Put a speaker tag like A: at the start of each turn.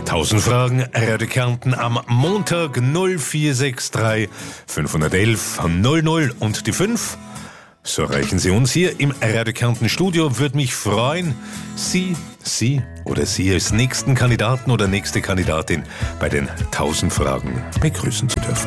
A: 1000 Fragen, Radio Kärnten am Montag 0463 511 00 und die 5. So erreichen Sie uns hier im Radio Kärnten Studio. Würde mich freuen, Sie oder Sie als nächsten Kandidaten oder nächste Kandidatin bei den 1000 Fragen begrüßen zu dürfen.